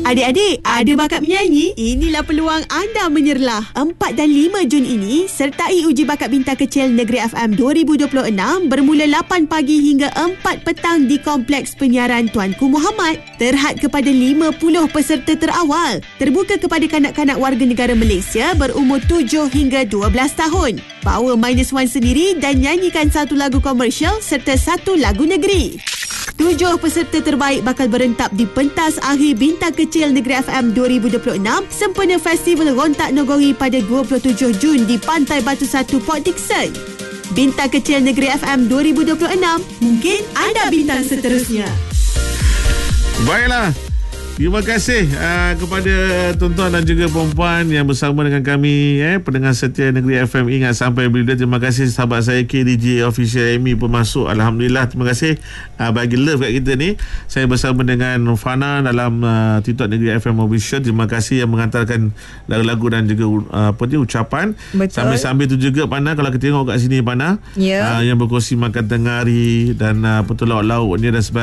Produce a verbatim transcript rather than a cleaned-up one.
Adik-adik, ada bakat menyanyi? Inilah peluang anda menyerlah. empat dan lima Jun ini, sertai uji bakat bintang kecil Negeri F M dua ribu dua puluh enam bermula lapan pagi hingga empat petang di Kompleks Penyiaran Tuanku Muhammad. Terhad kepada lima puluh peserta terawal. Terbuka kepada kanak-kanak warga negara Malaysia berumur tujuh hingga dua belas tahun. Bawa minus one sendiri dan nyanyikan satu lagu komersial serta satu lagu negeri. Tujuh peserta terbaik bakal berentap di pentas akhir Bintang Kecil Negeri F M dua ribu dua puluh enam sempena Festival Rontak Nogori pada dua puluh tujuh Jun di Pantai Batu Satu, Port Dickson. Bintang Kecil Negeri F M dua ribu dua puluh enam, mungkin anda bintang seterusnya. Baiklah. Terima kasih uh, kepada tuan-tuan dan juga perempuan yang bersama dengan kami, eh, pendengar setia Negeri F M. Ingat sampai bila. Terima kasih sahabat saya K D J Official Amy pun masuk. Alhamdulillah, terima kasih uh, bagi love kat kita ni. Saya bersama dengan Fana dalam uh, TikTok Negeri F M Official. Terima kasih yang mengantarkan lagu-lagu dan juga uh, apa dia ucapan. Betul. Sambil-sambil tu juga Pana, kalau kita tengok kat sini Pana, yeah. uh, yang berkongsi makan tengah hari dan uh, apa tu lauk-lauk ni dan sebagainya.